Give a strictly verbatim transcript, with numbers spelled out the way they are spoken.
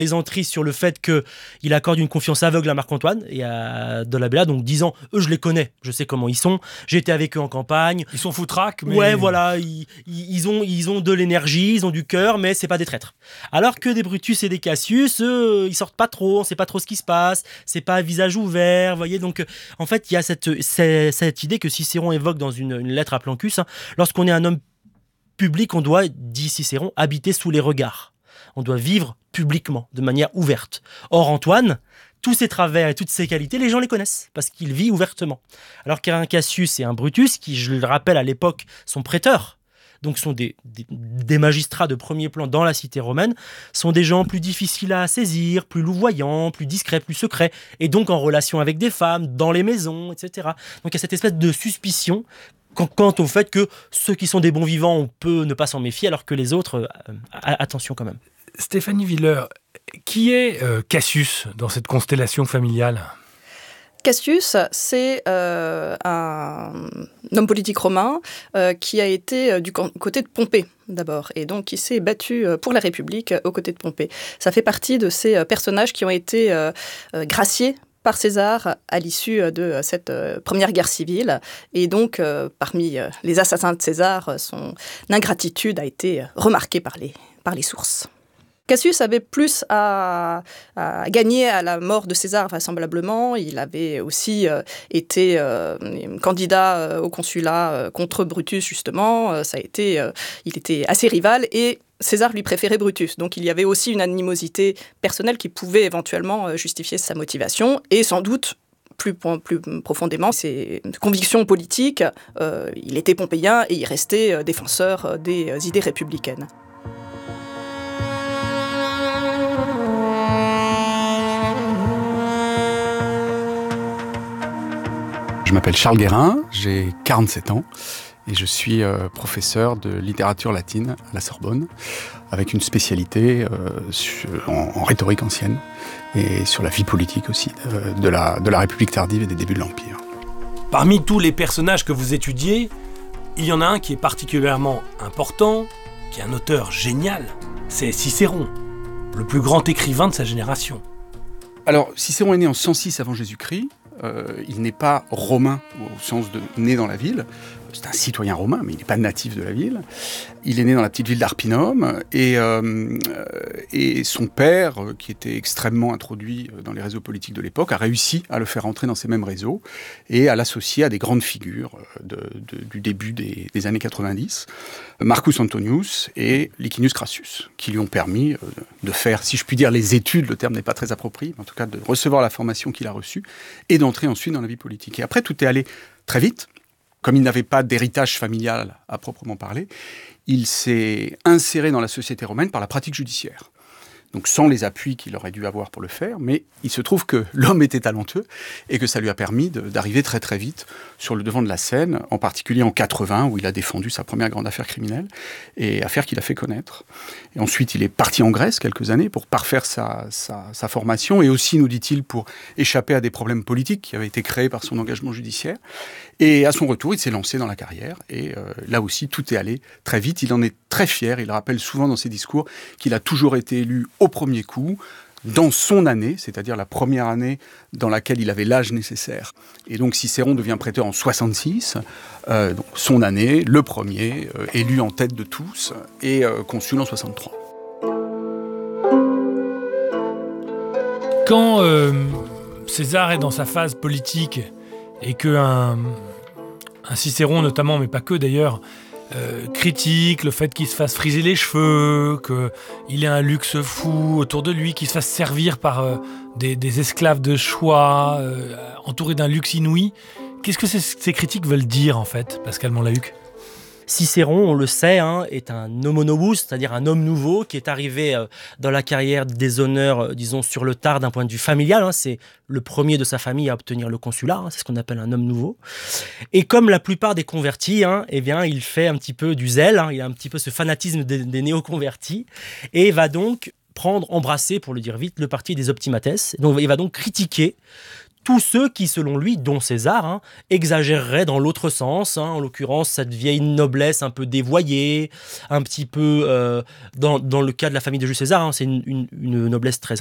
plaisanterie sur le fait qu'il accorde une confiance aveugle à Marc-Antoine et à Dolabella, donc disant, eux je les connais, je sais comment ils sont, j'ai été avec eux en campagne. Ils sont foutraques, mais... Ouais, voilà, ils, ils, ont, ils ont de l'énergie, ils ont du cœur, mais c'est pas des traîtres. Alors que des Brutus et des Cassius, eux, ils sortent pas trop, on sait pas trop ce qui se passe, c'est pas à visage ouvert, vous voyez, donc en fait, il y a cette, cette, cette idée que Cicéron évoque dans une, une lettre à Plancus, hein, lorsqu'on est un homme public, on doit, dit Cicéron, habiter sous les regards. On doit vivre publiquement, de manière ouverte. Or, Antoine, tous ses travers et toutes ses qualités, les gens les connaissent, parce qu'il vit ouvertement. Alors qu'un Cassius et un Brutus, qui, je le rappelle à l'époque, sont prêteurs, donc sont des, des, des magistrats de premier plan dans la cité romaine, sont des gens plus difficiles à saisir, plus louvoyants, plus discrets, plus secrets, et donc en relation avec des femmes, dans les maisons, et cetera. Donc il y a cette espèce de suspicion quant au fait que ceux qui sont des bons vivants, on peut ne pas s'en méfier, alors que les autres, euh, attention quand même. Stéphanie Villeur, qui est euh, Cassius dans cette constellation familiale ? Cassius, c'est euh, un homme politique romain euh, qui a été euh, du côté de Pompée d'abord, et donc qui s'est battu pour la République aux côtés de Pompée. Ça fait partie de ces personnages qui ont été euh, euh, graciés par César à l'issue de cette euh, première guerre civile. Et donc, euh, parmi euh, les assassins de César, son ingratitude a été remarquée par les, par les sources. Cassius avait plus à, à gagner à la mort de César, vraisemblablement. Il avait aussi euh, été euh, candidat euh, au consulat euh, contre Brutus, justement. Euh, ça a été, euh, il était assez rival et César lui préférait Brutus. Donc il y avait aussi une animosité personnelle qui pouvait éventuellement euh, justifier sa motivation et sans doute plus, plus profondément ses convictions politiques. Euh, il était pompéien et il restait euh, défenseur euh, des euh, idées républicaines. Je m'appelle Charles Guérin, j'ai quarante-sept ans et je suis euh, professeur de littérature latine à la Sorbonne avec une spécialité euh, sur, en, en rhétorique ancienne et sur la vie politique aussi de, de, la, de la République tardive et des débuts de l'Empire. Parmi tous les personnages que vous étudiez, il y en a un qui est particulièrement important, qui est un auteur génial, c'est Cicéron, le plus grand écrivain de sa génération. Alors, Cicéron est né en cent six avant Jésus-Christ. Euh, il n'est pas romain au sens de né dans la ville. C'est un citoyen romain, mais il n'est pas natif de la ville. Il est né dans la petite ville d'Arpinum et, euh, et son père, qui était extrêmement introduit dans les réseaux politiques de l'époque, a réussi à le faire entrer dans ces mêmes réseaux et à l'associer à des grandes figures de, de, du début des, des années quatre-vingt-dix, Marcus Antonius et Licinius Crassus, qui lui ont permis de faire, si je puis dire, les études, le terme n'est pas très approprié, mais en tout cas de recevoir la formation qu'il a reçue et d'entrer ensuite dans la vie politique. Et après, tout est allé très vite. Comme il n'avait pas d'héritage familial à proprement parler, il s'est inséré dans la société romaine par la pratique judiciaire. Donc sans les appuis qu'il aurait dû avoir pour le faire, mais il se trouve que l'homme était talentueux et que ça lui a permis de, d'arriver très très vite sur le devant de la scène, en particulier en quatre-vingts, où il a défendu sa première grande affaire criminelle, et affaire qu'il a fait connaître. Et ensuite, il est parti en Grèce quelques années pour parfaire sa, sa, sa formation, et aussi, nous dit-il, pour échapper à des problèmes politiques qui avaient été créés par son engagement judiciaire. Et à son retour, il s'est lancé dans la carrière, et euh, là aussi, tout est allé très vite. Il en est très fier, il rappelle souvent dans ses discours qu'il a toujours été élu au premier coup, dans son année, c'est-à-dire la première année dans laquelle il avait l'âge nécessaire. Et donc Cicéron devient préteur en soixante-six, euh, donc son année, le premier, euh, élu en tête de tous, et euh, consul en soixante-trois. Quand euh, César est dans sa phase politique et qu'un un Cicéron notamment, mais pas que d'ailleurs, Euh, critique le fait qu'il se fasse friser les cheveux, qu'il ait un luxe fou autour de lui, qu'il se fasse servir par euh, des, des esclaves de choix, euh, entouré d'un luxe inouï. Qu'est-ce que ces, ces critiques veulent dire, en fait, Pascal Monlahuc ? Cicéron, on le sait, hein, est un homo novus, c'est-à-dire un homme nouveau qui est arrivé euh, dans la carrière des honneurs, euh, disons, sur le tard d'un point de vue familial. Hein, c'est le premier de sa famille à obtenir le consulat, hein, c'est ce qu'on appelle un homme nouveau. Et comme la plupart des convertis, hein, eh bien, il fait un petit peu du zèle, hein, il a un petit peu ce fanatisme des, des néo-convertis, et va donc prendre, embrasser, pour le dire vite, le parti des optimates. Donc, il va donc critiquer tous ceux qui, selon lui, dont César, hein, exagéreraient dans l'autre sens, hein, en l'occurrence cette vieille noblesse un peu dévoyée, un petit peu, euh, dans, dans le cas de la famille de Jules César, hein, c'est une, une, une noblesse très